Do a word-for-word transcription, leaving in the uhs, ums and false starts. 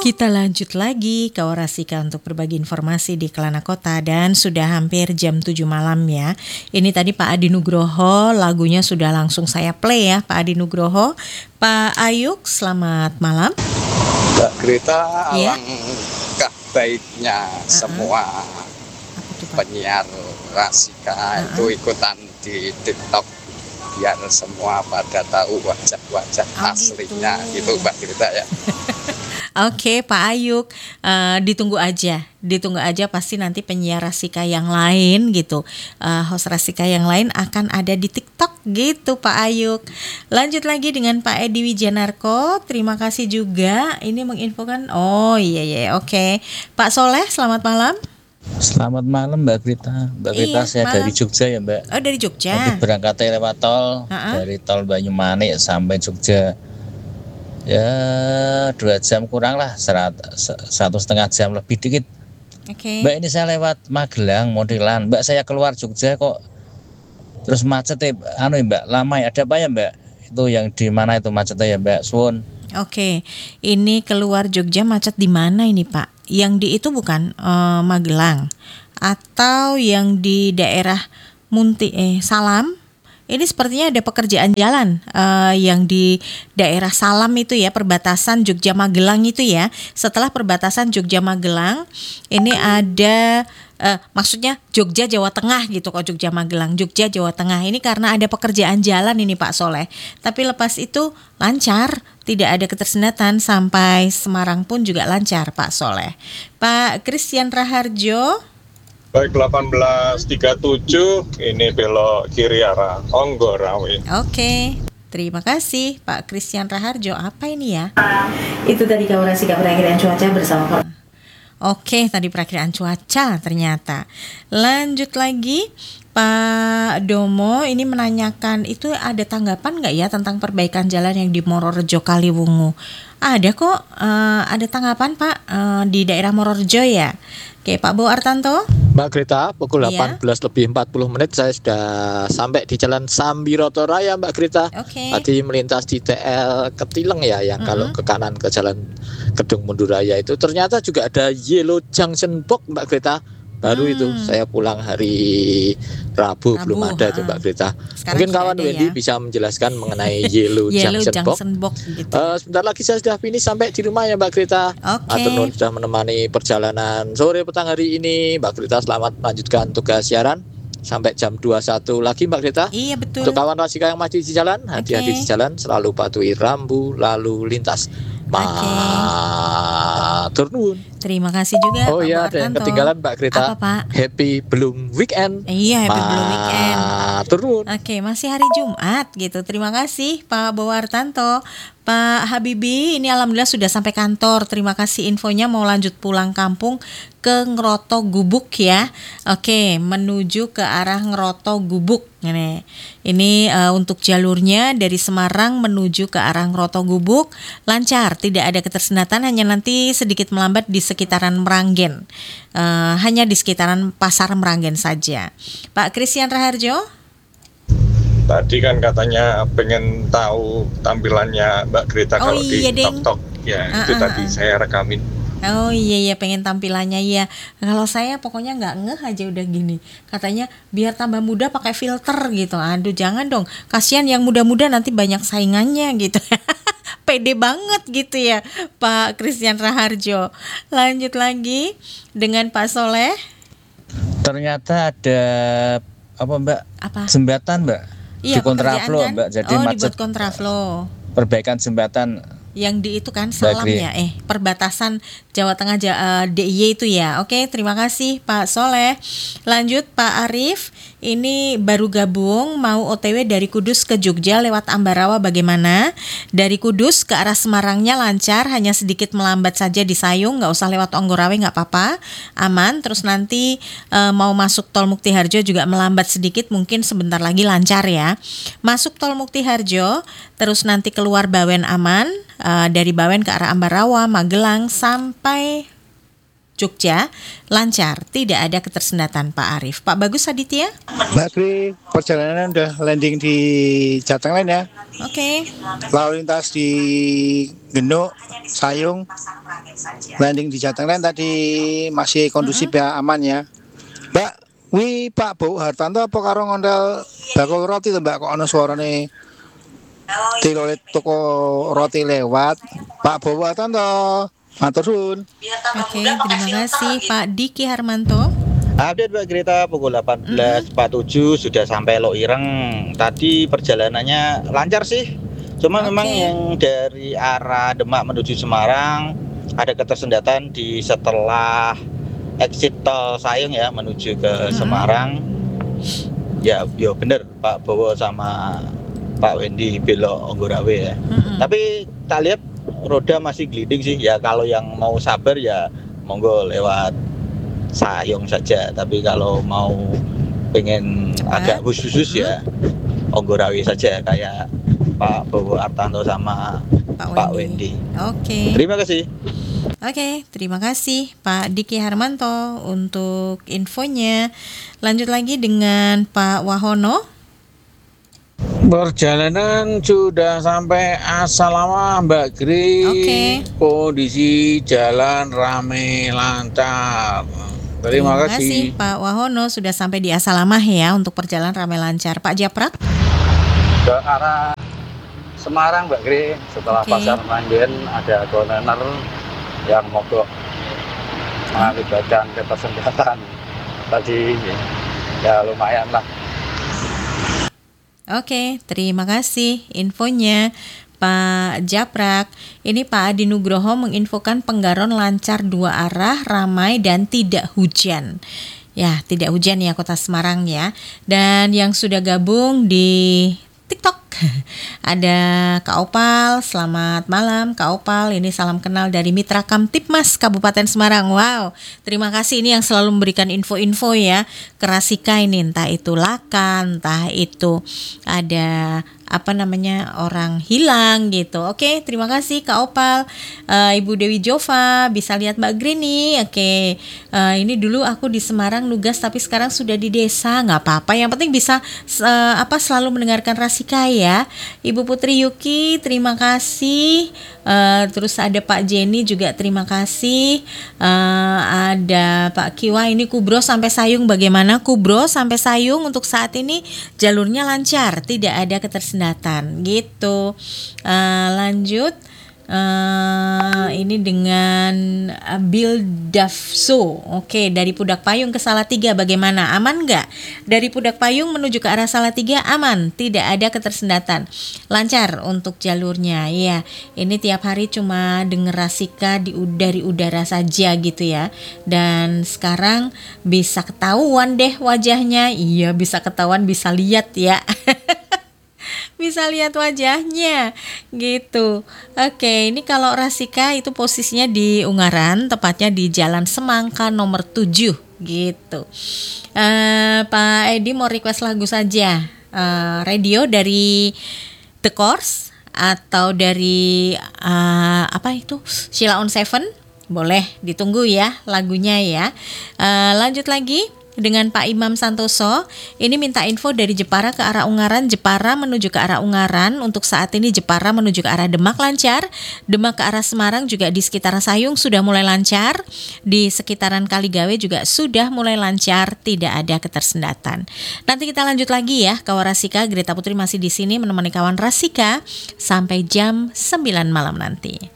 Kita lanjut lagi ke Orasika untuk berbagi informasi di Kelana Kota dan sudah hampir jam tujuh malam ya. Ini tadi Pak Adi Nugroho, lagunya sudah langsung saya play ya Pak Adi Nugroho. Pak Ayuk, selamat malam. Mbak Grita, Ya. alangkah baiknya semua Apa tuh Pak? penyiar Rasika Uh-uh. itu ikutan di TikTok biar semua pada tahu wajah-wajah Oh, aslinya gitu. gitu Mbak Grita ya. Oke Pak Ayuk, eh, ditunggu aja, ditunggu aja pasti nanti penyiar Rasika yang lain gitu, eh, host Rasika yang lain akan ada di TikTok gitu Pak Ayuk. Lanjut lagi dengan Pak Edi Wijanarko, terima kasih juga, ini menginfokan, oh iya iya oke. Pak Soleh, selamat malam. Selamat malam Mbak Grita. Mbak Grita, Iya, saya malam. dari Jogja ya Mbak. Oh dari Jogja. Nanti berangkatnya lewat tol, Ha-ha. dari tol Banyumanik sampai Jogja. Ya dua jam kurang lah, serat, se- satu setengah jam lebih dikit. Oke. Mbak, ini saya lewat Magelang modelan. Mbak, saya keluar Jogja kok terus macet ya, anu ya Mbak, lama ya. Ada apa ya Mbak? Itu yang di mana itu macetnya ya Mbak? Suwun. Oke, ini keluar Jogja macet di mana ini Pak? Yang di itu bukan eh, Magelang atau yang di daerah Munti eh Salam? Ini sepertinya ada pekerjaan jalan eh, yang di daerah Salam itu ya, perbatasan Jogja Magelang itu ya. Setelah perbatasan Jogja Magelang, ini ada eh, maksudnya Jogja Jawa Tengah gitu kok, Jogja Magelang, Jogja Jawa Tengah. Ini karena ada pekerjaan jalan ini Pak Soleh. Tapi lepas itu lancar, tidak ada ketersendatan, sampai Semarang pun juga lancar Pak Soleh. Pak Christian Raharjo. Baik, delapan belas tiga puluh tujuh ini belok kiri arah Onggorawe. Oke, terima kasih Pak Christian Raharjo. Apa ini ya? Itu tadi kabar sikap perakiraan cuaca bersama Pak. Oke, tadi perakiraan cuaca ternyata. Lanjut lagi, Pak Domo ini menanyakan itu ada tanggapan nggak ya tentang perbaikan jalan yang di Mororejo Kaliwungu? Ada kok, eh, ada tanggapan Pak eh, di daerah Mororejo ya. Oke, Pak Bo Artanto. Mbak Grita, pukul Iya. delapan belas lebih empat puluh menit saya sudah sampai di Jalan Sambiroto Raya Mbak Grita. Oke. Tadi melintas di T L Ketileng ya, yang kalau Mm-mm. ke kanan ke Jalan Kedung Mundur Raya itu ternyata juga ada Yellow Junction Box Mbak Grita. Baru Hmm. itu saya pulang hari Rabu, Rabu, belum ada itu ah. Mbak Grita. Sekarang Mungkin sudah kawan ada Wendy ya. bisa menjelaskan mengenai Yellow, Yellow Junction, Box. Junction Box gitu. Eh, sebentar lagi saya sudah finish sampai di rumah ya Mbak Grita. Oke. Matur nuwun sudah menemani perjalanan sore petang hari ini. Mbak Grita selamat melanjutkan tugas siaran sampai jam dua puluh satu lagi Mbak Grita. Iya betul. Untuk kawan Rasika yang masih di jalan, hati-hati Oke. di jalan, selalu patuhi rambu lalu lintas. Matur nuwun. Terima kasih juga Oh Pak iya, Bo ada yang Artanto. ketinggalan Mbak Grita. Apa Pak? Happy belum weekend. Iya, happy belum weekend. Matur nuwun. Oke, masih hari Jumat gitu. Terima kasih Pak Bowartanto. Pak Habibi, ini alhamdulillah sudah sampai kantor. Terima kasih infonya, mau lanjut pulang kampung ke Ngeroto Gubuk ya. Oke, menuju ke arah Ngeroto Gubuk. Ini, ini uh, untuk jalurnya dari Semarang menuju ke arah Ngeroto Gubuk lancar, tidak ada ketersendatan, hanya nanti sedikit melambat di sekitaran Meranggen. Uh, hanya di sekitaran Pasar Meranggen saja. Pak Christian Raharjo. Tadi kan katanya pengen tahu tampilannya Mbak Grita Oh kalau iya, di Deng. TikTok. Ya, Ah, itu ah, tadi ah. saya rekamin. Oh iya iya pengen tampilannya ya. Kalau saya pokoknya nggak ngeh aja udah gini. Katanya biar tambah muda pakai filter gitu. Aduh jangan dong. Kasihan yang muda-muda nanti banyak saingannya gitu. Pede banget gitu ya Pak Christian Raharjo. Lanjut lagi dengan Pak Soleh. Ternyata ada apa Mbak? Apa? Jembatan Mbak. Iya, di kontraflow pekerjaan kan? Mbak. Jadi oh, macet. dibuat kontraflow. Perbaikan jembatan. Yang di itu kan Salam Bagri. ya, eh perbatasan Jawa Tengah Ja- eh, D I Y itu ya. Oke, terima kasih Pak Soleh. Lanjut Pak Arif, ini baru gabung mau O T W dari Kudus ke Jogja lewat Ambarawa bagaimana? Dari Kudus ke arah Semarangnya lancar, hanya sedikit melambat saja di Sayung, nggak usah lewat Onggorawe nggak apa-apa, aman. Terus nanti eh, mau masuk Tol Mukti Harjo juga melambat sedikit, mungkin sebentar lagi lancar ya. Masuk Tol Mukti Harjo, terus nanti keluar Bawen aman. Uh, dari Bawen ke arah Ambarawa, Magelang sampai Jogja lancar, tidak ada ketersendatan Pak Arief. Pak Bagus Aditya? Mbak Gri, perjalanan udah landing di Jateng Line ya. Oke. Lalu lintas di Genuk, Sayung, landing di Jateng Line tadi masih kondusif ya, aman ya. Mbak, wi Pak Bau Hartanto apa karo ngondel bakul roti to Mbak, kok ana suarane tilolet toko roti lewat. Pak Bau Hartanto, matur suwun. Oke, terima kasih Pak Diki Harmanto. Update Mbak Greta pukul delapan belas empat puluh tujuh sudah sampai Lok Ireng. Tadi perjalanannya lancar sih. Cuma Oke. memang yang dari arah Demak menuju Semarang ada ketersendatan di setelah exit tol Sayung ya menuju ke Semarang. Ya, yo bener Pak Bowo sama Pak Wendy belok Onggurawe ya. Mm-mm. Tapi tak lihat roda masih gliding sih. Ya kalau yang mau sabar ya monggo lewat Sayung saja. Tapi kalau mau pengen Cepat. agak khusus ya Onggurawe saja kayak Pak Bowo Artanto sama Pak Pak Wendy. Wendy. Oke. Terima kasih. Oke, terima kasih Pak Diki Harmanto untuk infonya. Lanjut lagi dengan Pak Wahono. Perjalanan sudah sampai Asalama Mbak Gri. Oke. Kondisi jalan rame lancar. Terima, kasih. Pak Wahono sudah sampai di Asalamah ya untuk perjalanan ramai lancar. Pak Japrak. Ke arah Semarang Mbak Gri, setelah Oke. pasar Manggen ada kontainer yang mogok mengakibatkan ketersendatan tadi, ya lumayan lah. Oke, terima kasih infonya Pak Japrak. Ini Pak Adi Nugroho menginfokan Penggaron lancar dua arah, ramai dan tidak hujan. Ya, tidak hujan ya Kota Semarang ya. Dan yang sudah gabung di TikTok ada Kak Opal, selamat malam Kak Opal. Ini salam kenal dari Mitra Kamtipmas Kabupaten Semarang. Wow, terima kasih ini yang selalu memberikan info-info ya ke Rasika ini, entah itu Lakan, entah itu ada apa namanya orang hilang gitu. Oke, terima kasih Kak Opal. Uh, Ibu Dewi Jova bisa lihat Mbak Green nih. Oke, uh, ini dulu aku di Semarang nugas tapi sekarang sudah di desa. Nggak apa-apa, yang penting bisa uh, apa selalu mendengarkan Rasika ya. Ibu Putri Yuki terima kasih. Uh, terus ada Pak Jenny juga terima kasih. Uh, ada Pak Kiwa, ini Kubro sampai Sayung bagaimana? Kubro sampai Sayung untuk saat ini jalurnya lancar, tidak ada ketersendatan gitu. Uh, lanjut. Uh, ini dengan uh, Bill Dafso. Oke, dari Pudak Payung ke Salatiga bagaimana? Aman nggak? Dari Pudak Payung menuju ke arah Salatiga aman, tidak ada ketersendatan, lancar untuk jalurnya. Ya, ini tiap hari cuma denger Rasika di dari udara saja gitu ya. Dan sekarang bisa ketahuan deh wajahnya. Iya, bisa ketahuan, bisa lihat ya. Bisa lihat wajahnya gitu. Oke, ini kalau Rasika itu posisinya di Ungaran, tepatnya di Jalan Semangka nomor tujuh gitu. uh, Pak Edi mau request lagu saja, uh, radio dari The Course atau dari uh, apa itu Sheila on Seven, boleh ditunggu ya lagunya ya. Uh, lanjut lagi dengan Pak Imam Santoso. Ini minta info dari Jepara ke arah Ungaran, Jepara menuju ke arah Ungaran. Untuk saat ini Jepara menuju ke arah Demak lancar, Demak ke arah Semarang juga di sekitaran Sayung sudah mulai lancar, di sekitaran Kaligawe juga sudah mulai lancar, tidak ada ketersendatan. Nanti kita lanjut lagi ya kawan Rasika. Greta Putri masih di sini menemani kawan Rasika sampai jam sembilan malam nanti.